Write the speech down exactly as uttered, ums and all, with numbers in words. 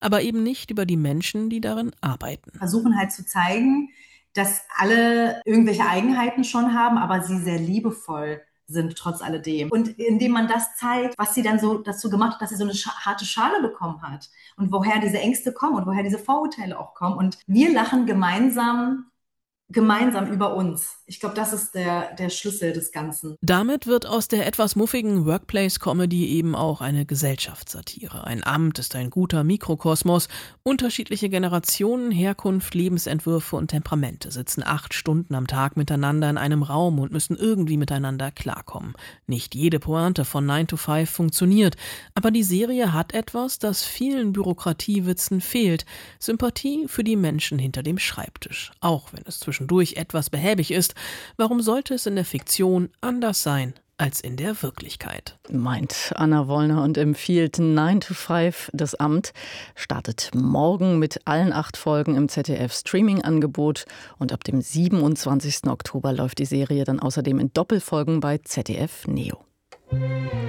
aber eben nicht über die Menschen, die darin arbeiten. Versuchen halt zu zeigen, dass alle irgendwelche Eigenheiten schon haben, aber sie sehr liebevoll sind trotz alledem. Und indem man das zeigt, was sie dann so dazu gemacht hat, dass sie so eine scha- harte Schale bekommen hat und woher diese Ängste kommen und woher diese Vorurteile auch kommen. Und wir lachen gemeinsam gemeinsam über uns. Ich glaube, das ist der, der Schlüssel des Ganzen. Damit wird aus der etwas muffigen Workplace-Comedy eben auch eine Gesellschaftssatire. Ein Amt ist ein guter Mikrokosmos. Unterschiedliche Generationen, Herkunft, Lebensentwürfe und Temperamente sitzen acht Stunden am Tag miteinander in einem Raum und müssen irgendwie miteinander klarkommen. Nicht jede Pointe von nine to five funktioniert, aber die Serie hat etwas, das vielen Bürokratiewitzen fehlt. Sympathie für die Menschen hinter dem Schreibtisch. Auch wenn es zwischendurch etwas behäbig ist, warum sollte es in der Fiktion anders sein als in der Wirklichkeit? Meint Anna Wollner und empfiehlt nine to five. Das Amt startet morgen mit allen acht Folgen im Z D F-Streaming-Angebot und ab dem siebenundzwanzigsten Oktober läuft die Serie dann außerdem in Doppelfolgen bei Z D F Neo.